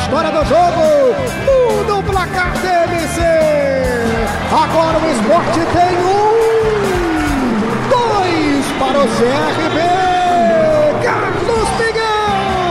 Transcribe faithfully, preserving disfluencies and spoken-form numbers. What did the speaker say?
história do jogo. Muda o placar T M C. Agora o Sport tem um, dois para o C R B.